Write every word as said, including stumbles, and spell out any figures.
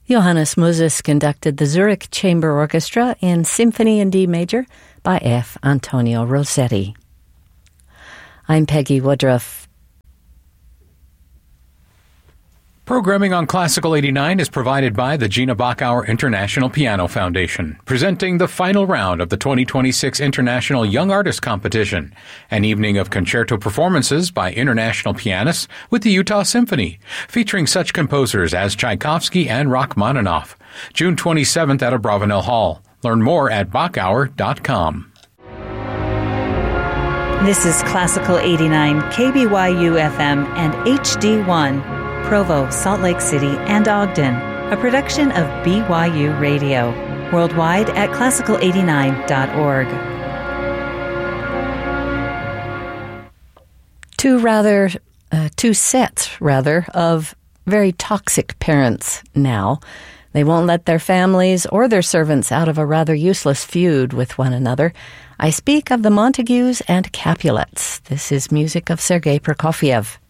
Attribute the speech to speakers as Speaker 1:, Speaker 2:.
Speaker 1: Johannes Moses conducted the Zurich Chamber Orchestra in Symphony in D Major by F. Antonio Rossetti. I'm Peggy Woodruff.
Speaker 2: Programming on Classical eighty-nine is provided by the Gina Bachauer International Piano Foundation, presenting the final round of the twenty twenty-six International Young Artist Competition, an evening of concerto performances by international pianists with the Utah Symphony, featuring such composers as Tchaikovsky and Rachmaninoff. June twenty-seventh at Abravanel Hall. Learn more at bachauer dot com.
Speaker 3: This is Classical eighty-nine, K B Y U F M and H D one. Provo, Salt Lake City, and Ogden, a production of B Y U Radio. Worldwide at classical eighty-nine dot org.
Speaker 1: Two rather, uh, two sets, rather, of very toxic parents now. They won't let their families or their servants out of a rather useless feud with one another. I speak of the Montagues and Capulets. This is music of Sergei Prokofiev.